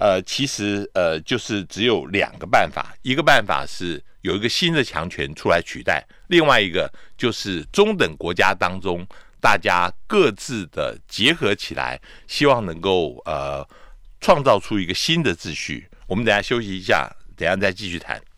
其实就是只有2个办法，一个办法是有一个新的强权出来取代，另外一个就是中等国家当中大家各自的结合起来，希望能够创造出一个新的秩序。我们等一下休息一下，等一下再继续谈。